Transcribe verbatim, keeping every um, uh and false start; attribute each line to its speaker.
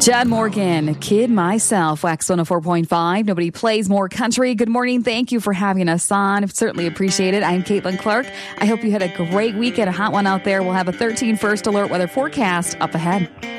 Speaker 1: Judd Morgan, Kid Myself, Wax one oh four point five. Nobody plays more country. Good morning. Thank you for having us on. Certainly appreciate it. I'm Caitlin Clark. I hope you had a great weekend, a hot one out there. We'll have a thirteen first alert weather forecast up ahead.